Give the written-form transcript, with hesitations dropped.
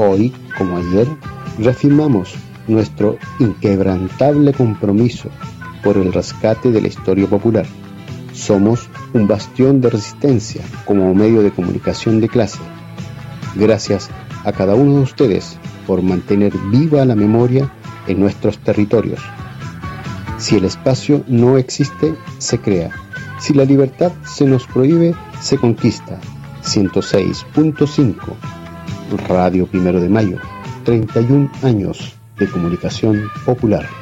Hoy, como ayer, reafirmamos nuestro inquebrantable compromiso por el rescate de la historia popular. Somos un bastión de resistencia como medio de comunicación de clase. Gracias a cada uno de ustedes por mantener viva la memoria en nuestros territorios. Si el espacio no existe, se crea. Si la libertad se nos prohíbe, se conquista. 106.5 Radio 1 de Mayo, 31 años de comunicación popular.